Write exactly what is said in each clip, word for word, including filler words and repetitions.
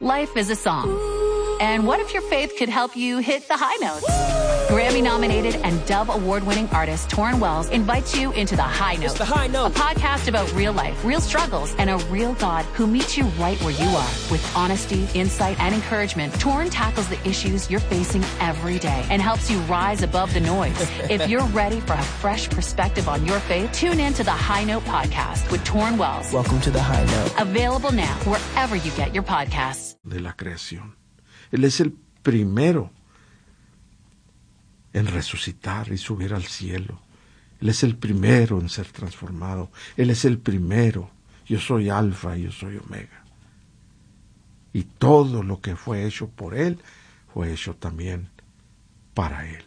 Life is a song. And what if your faith could help you hit the high notes? Grammy-nominated and Dove Award-winning artist Torrin Wells invites you into The High Note. It's The High Note. A podcast about real life, real struggles, and a real God who meets you right where you are. With honesty, insight, and encouragement, Torrin tackles the issues you're facing every day and helps you rise above the noise. If you're ready for a fresh perspective on your faith, tune in to The High Note podcast with Torrin Wells. Welcome to The High Note. Available now wherever you get your podcasts. De la creación. Él es el primero en resucitar y subir al cielo. Él es el primero en ser transformado. Él es el primero. Yo soy Alfa y yo soy Omega. Y todo lo que fue hecho por Él, fue hecho también para Él.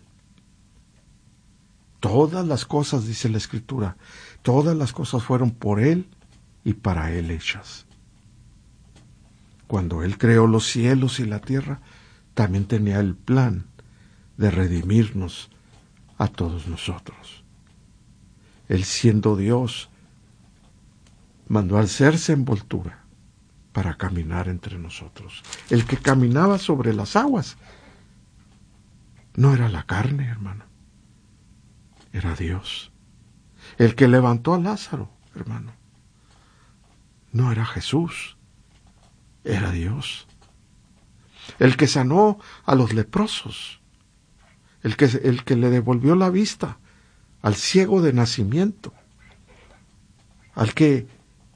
Todas las cosas, dice la Escritura, todas las cosas fueron por Él y para Él hechas. Cuando Él creó los cielos y la tierra, también tenía el plan de redimirnos a todos nosotros. Él, siendo Dios, mandó al hacerse envoltura para caminar entre nosotros. El que caminaba sobre las aguas no era la carne, hermano, era Dios. El que levantó a Lázaro, hermano, no era Jesús, era Dios. El que sanó a los leprosos, el que, el que le devolvió la vista al ciego de nacimiento, al que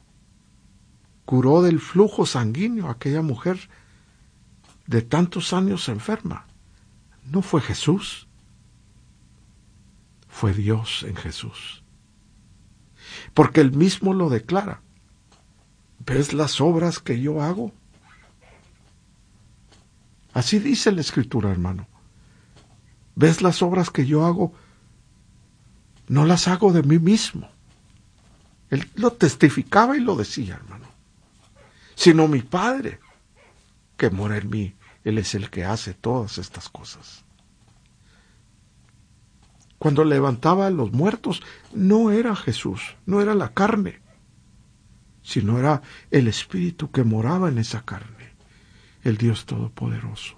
curó del flujo sanguíneo a aquella mujer de tantos años enferma, no fue Jesús, fue Dios en Jesús. Porque Él mismo lo declara. ¿Ves las obras que yo hago? Así dice la Escritura, hermano. ¿Ves las obras que yo hago? No las hago de mí mismo. Él lo testificaba y lo decía, hermano. Sino mi Padre, que mora en mí. Él es el que hace todas estas cosas. Cuando levantaba a los muertos, no era Jesús, no era la carne, sino era el Espíritu que moraba en esa carne. El Dios Todopoderoso.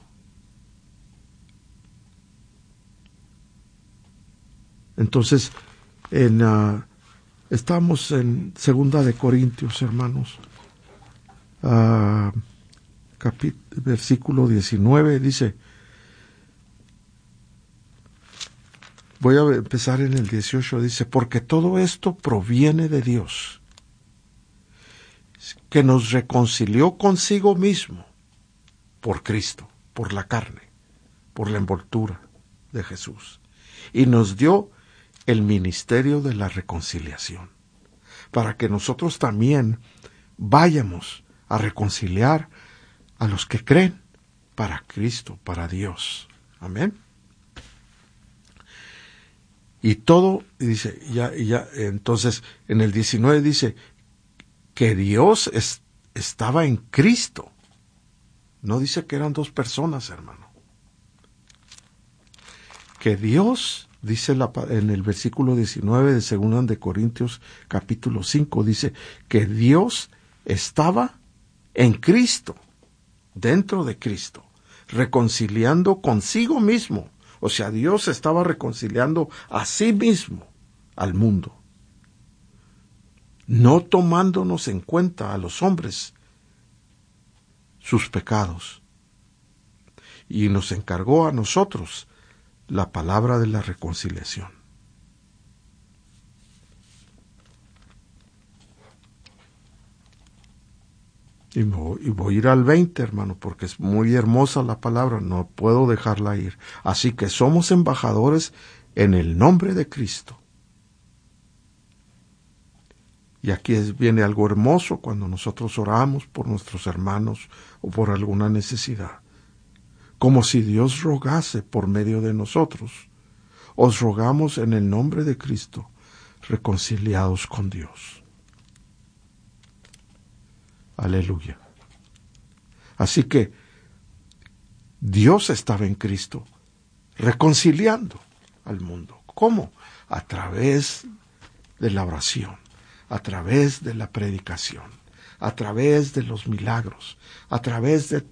Entonces, en, uh, estamos en Segunda de Corintios, hermanos, uh, capit- versículo diecinueve, dice, voy a empezar en el dieciocho, dice, porque todo esto proviene de Dios, que nos reconcilió consigo mismo, por Cristo, por la carne, por la envoltura de Jesús, y nos dio el ministerio de la reconciliación, para que nosotros también vayamos a reconciliar a los que creen para Cristo, para Dios. Amén. Y todo, dice, ya, ya, entonces, en el diecinueve dice que Dios es, estaba en Cristo. No dice que eran dos personas, hermano. Que Dios, dice la, en el versículo diecinueve de Segunda de Corintios, capítulo cinco, dice que Dios estaba en Cristo, dentro de Cristo, reconciliando consigo mismo. O sea, Dios estaba reconciliando a sí mismo al mundo, no tomándonos en cuenta a los hombres sus pecados, y nos encargó a nosotros la palabra de la reconciliación. Y voy, y voy a ir al veinte, hermano, porque es muy hermosa la palabra, no puedo dejarla ir. Así que somos embajadores en el nombre de Cristo. Y aquí es, viene algo hermoso cuando nosotros oramos por nuestros hermanos o por alguna necesidad. Como si Dios rogase por medio de nosotros. Os rogamos en el nombre de Cristo, reconciliados con Dios. Aleluya. Así que Dios estaba en Cristo, reconciliando al mundo. ¿Cómo? A través de la oración, a través de la predicación, a través de los milagros, a través de